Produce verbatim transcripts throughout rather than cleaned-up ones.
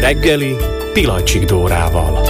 reggeli Pilacsik Dórával.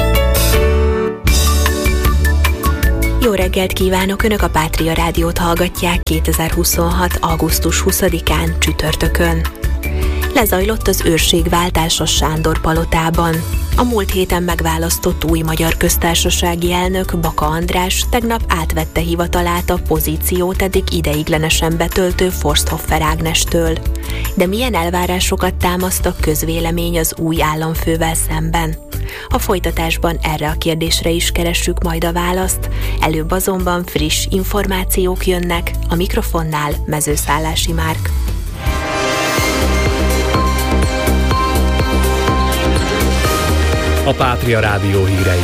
Jó reggelt kívánok! Önök a Pátria Rádiót hallgatják kétezer-huszonhat. augusztus huszadikán csütörtökön. Lezajlott az őrségváltás a Sándor palotában. A múlt héten megválasztott új magyar köztársasági elnök, Baka András tegnap átvette hivatalát a pozíciót eddig ideiglenesen betöltő Forsthoffer Ágnestől. De milyen elvárásokat támaszt a közvélemény az új államfővel szemben? A folytatásban erre a kérdésre is keressük majd a választ, előbb azonban friss információk jönnek, a mikrofonnál Mezőszállási Márk. A Pátria Rádió hírei.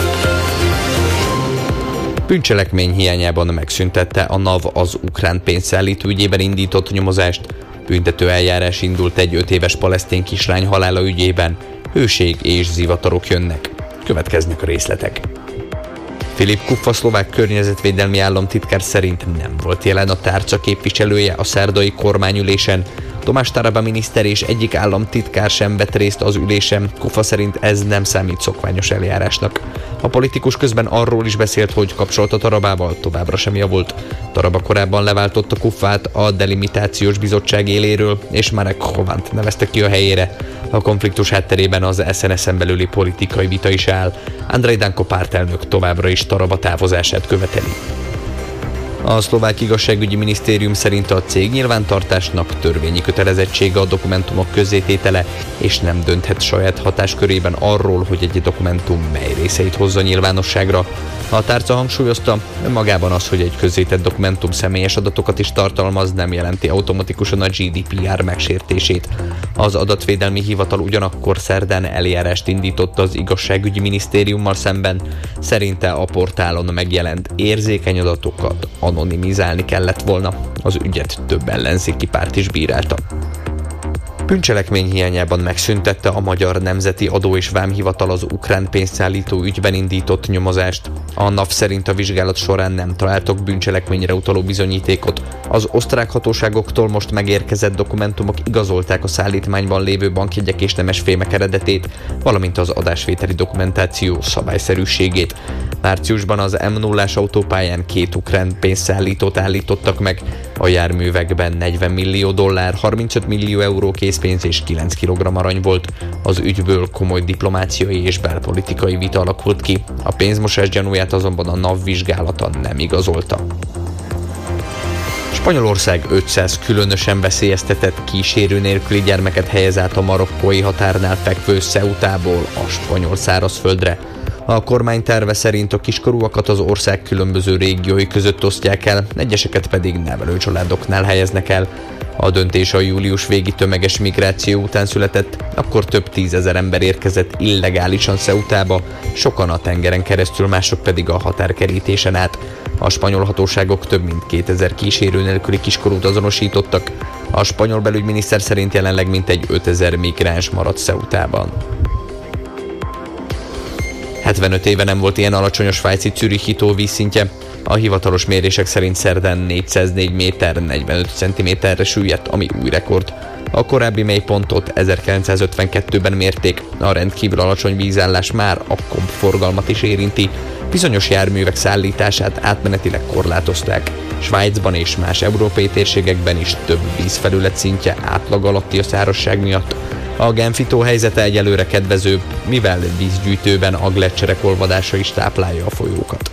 Bűncselekmény hiányában megszüntette a NAV az ukrán pénzszállító ügyében indított nyomozást. Büntető eljárás indult egy öt éves palesztin kislány halála ügyében. Hőség és zivatarok jönnek. Következnek a részletek. Filip Kufa szlovák környezetvédelmi államtitkár szerint nem volt jelen a tárca képviselője a szerdai kormányülésen. Tomás Taraba miniszter és egyik államtitkár sem vett részt az ülésen. Kufa szerint ez nem számít szokványos eljárásnak. A politikus közben arról is beszélt, hogy kapcsolata Tarabával továbbra sem javult. Taraba korábban leváltotta Kufát a delimitációs bizottság éléről, és Marek Hovant nevezte ki a helyére. A konfliktus hátterében az es en es-en belüli politikai vita is áll. Andrej Danko pártelnök továbbra is Taraba távozását követeli. A szlovák igazságügyi minisztérium szerint a cég nyilvántartásnak törvényi kötelezettsége a dokumentumok közzététele, és nem dönthet saját hatáskörében arról, hogy egy dokumentum mely részeit hozza nyilvánosságra. A tárca hangsúlyozta, önmagában az, hogy egy közzétett dokumentum személyes adatokat is tartalmaz, nem jelenti automatikusan a gé dé pé er megsértését. Az adatvédelmi hivatal ugyanakkor szerdán eljárást indított az igazságügyi minisztériummal szemben. Szerinte a portálon megjelent érzékeny adatokat anonimizálni kellett volna. Az ügyet több ellenzéki párt is bírálta. Bűncselekmény hiányában megszüntette a Magyar Nemzeti Adó- és Vámhivatal az ukrán pénzszállító ügyben indított nyomozást. A NAV szerint a vizsgálat során nem találtak bűncselekményre utaló bizonyítékot. Az osztrák hatóságoktól most megérkezett dokumentumok igazolták a szállítmányban lévő bankjegyek és nemesfémek eredetét, valamint az adásvételi dokumentáció szabályszerűségét. Márciusban az em nullás autópályán két ukrán pénzszállítót állítottak meg. A járművekben negyven millió dollár, harmincöt millió euró készpénz és kilenc kilogramm arany volt. Az ügyből komoly diplomáciai és belpolitikai vita alakult ki. A pénzmosás gyanúját azonban a NAV vizsgálata nem igazolta. Spanyolország ötszáz különösen veszélyeztetett kísérő nélküli gyermeket helyez át a marokkói határnál fekvő Ceutából a spanyol szárazföldre. A kormány terve szerint a kiskorúakat az ország különböző régiói között osztják el, egyeseket pedig nevelőcsaládoknál helyeznek el. A döntés a július végi tömeges migráció után született, akkor több tízezer ember érkezett illegálisan Ceutába, sokan a tengeren keresztül, mások pedig a határkerítésen át. A spanyol hatóságok több mint kétezer kísérő nélküli kiskorút azonosítottak. A spanyol belügyminiszter szerint jelenleg mintegy ötezer migráns maradt Ceutában. hetvenöt éve nem volt ilyen alacsony a svájci Zürichi tó vízszintje. A hivatalos mérések szerint szerdán négyszáznégy méter negyvenöt centiméterre süllyedt, ami új rekord. A korábbi mélypontot ezerkilencszázötvenkettőben mérték, a rendkívül alacsony vízállás már a kompforgalmat is érinti. Bizonyos járművek szállítását átmenetileg korlátozták. Svájcban és más európai térségekben is több vízfelület szintje átlag alatti a szárazság miatt. A Genfi tó helyzete egyelőre kedvező, mivel vízgyűjtőben a gleccserek olvadása is táplálja a folyókat.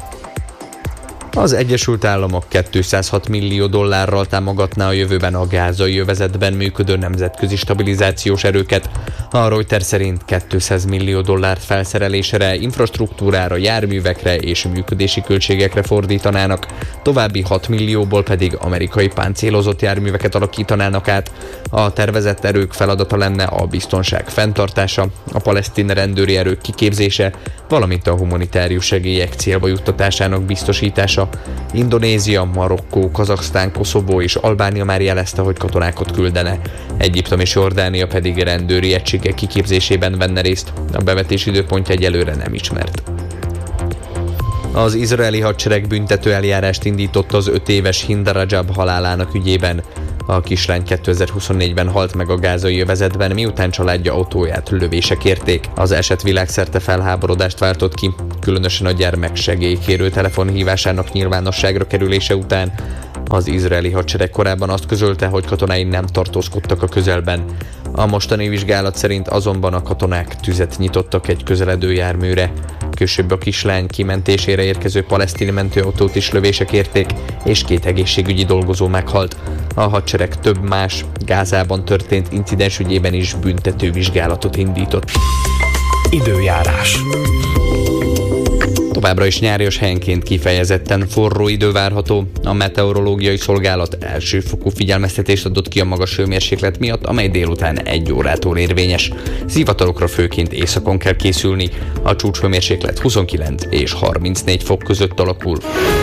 Az Egyesült Államok kétszázhat millió dollárral támogatná a jövőben a gázai övezetben működő nemzetközi stabilizációs erőket. A Reuters szerint kétszáz millió dollárt felszerelésre, infrastruktúrára, járművekre és működési költségekre fordítanának, további hat millióból pedig amerikai páncélozott járműveket alakítanának át. A tervezett erők feladata lenne a biztonság fenntartása, a palesztin rendőri erők kiképzése, valamint a humanitárius segélyek célba juttatásának biztosítása. Indonézia, Marokkó, Kazaksztán, Koszovó és Albánia már jelezte, hogy katonákat küldene. Egyiptom és Jordánia pedig rendőri egységek kiképzésében venne részt. A bevetés időpontja egyelőre nem ismert. Az izraeli hadsereg büntető eljárást indított az öt éves Hinda Rajab halálának ügyében. A kislány kétezer-huszonnégyben halt meg a gázai övezetben, miután családja autóját lövések érték. Az eset világszerte felháborodást váltott ki, különösen a gyermek segélykérő telefonhívásának nyilvánosságra kerülése után. Az izraeli hadsereg korábban azt közölte, hogy katonái nem tartózkodtak a közelben. A mostani vizsgálat szerint azonban a katonák tüzet nyitottak egy közeledő járműre. Később a kislány kimentésére érkező palesztin mentőautót is lövések érték, és két egészségügyi dolgozó meghalt. A hadsereg több más Gázában történt incidens ügyében is büntető vizsgálatot indított. Időjárás. Továbbra is nyárias, helyenként kifejezetten forró idő várható. A meteorológiai szolgálat elsőfokú figyelmeztetést adott ki a magas hőmérséklet miatt, amely délután egy órától érvényes. Zivatarokra főként északon kell készülni. A csúcshőmérséklet huszonkilenc és harmincnégy fok között alakul.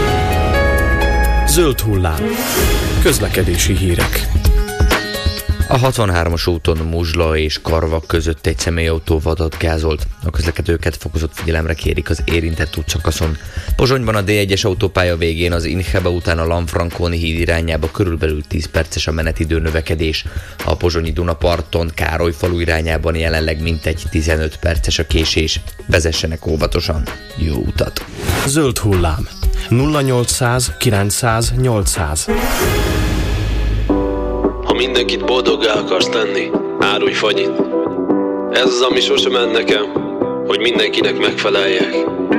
Zöld hullám. Közlekedési hírek. A hatvanhármas úton Muzsla és Karvak között egy személyautó vadat gázolt. A közlekedőket fokozott figyelemre kérik az érintett útszakaszon. Pozsonyban a dé egyes autópálya végén az Inchebe után a Lanfranconi híd irányába körülbelül tíz perces a menetidő növekedés. A pozsonyi Dunaparton Károlyfalu irányában jelenleg mintegy tizenöt perces a késés. Vezessenek óvatosan. Jó utat! Zöld hullám. nulla nyolcszáz kilencszáz nyolcszáz. Ha mindenkit boldoggá akarsz tenni, árulj fagyit. Ez az, ami sosem ment nekem, hogy mindenkinek megfeleljek.